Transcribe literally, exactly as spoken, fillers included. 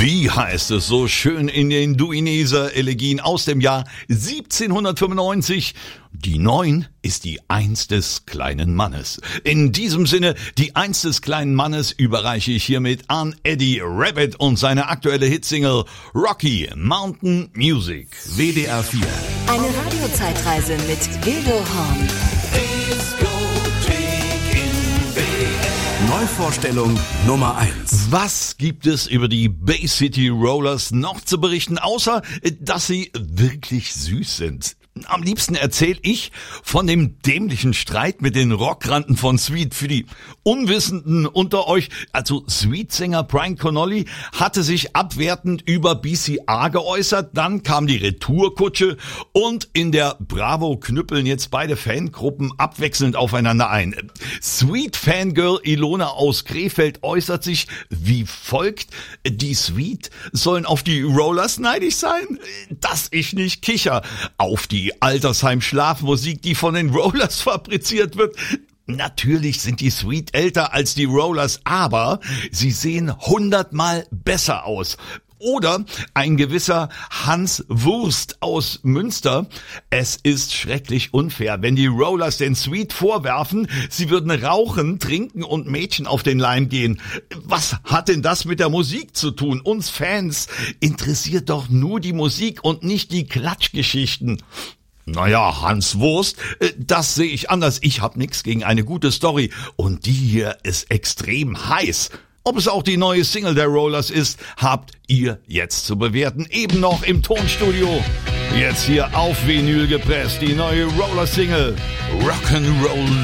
Wie heißt es so schön in den Duineser Elegien aus dem Jahr siebzehnhundertfünfundneunzig? Die Neun ist die Eins des kleinen Mannes. In diesem Sinne, die Eins des kleinen Mannes überreiche ich hiermit an Eddie Rabbitt und seine aktuelle Hitsingle Rocky Mountain Music. W D R vier. Eine Radiozeitreise mit Guido Horn. Neuvorstellung Nummer eins. Was gibt es über die Bay City Rollers noch zu berichten, außer dass sie wirklich süß sind? Am liebsten erzähle ich von dem dämlichen Streit mit den Rockranten von Sweet. Für die Unwissenden unter euch, also Sweet-Sänger Brian Connolly hatte sich abwertend über B C A geäußert, dann kam die Retourkutsche und in der Bravo knüppeln jetzt beide Fangruppen abwechselnd aufeinander ein. Sweet-Fangirl Ilona aus Krefeld äußert sich wie folgt: Die Sweet sollen auf die Rollers neidisch sein? Dass ich nicht kicher. Auf die Altersheim-Schlafmusik, die von den Rollers fabriziert wird. Natürlich sind die Sweet älter als die Rollers, aber sie sehen hundertmal besser aus. Oder ein gewisser Hans Wurst aus Münster. Es ist schrecklich unfair, wenn die Rollers den Sweet vorwerfen, sie würden rauchen, trinken und Mädchen auf den Leim gehen. Was hat denn das mit der Musik zu tun? Uns Fans interessiert doch nur die Musik und nicht die Klatschgeschichten. Naja, Hans Wurst, das sehe ich anders. Ich hab nix gegen eine gute Story und die hier ist extrem heiß. Ob es auch die neue Single der Rollers ist, habt ihr jetzt zu bewerten. Eben noch im Tonstudio. Jetzt hier auf Vinyl gepresst, die neue Roller-Single Rock'n'Roll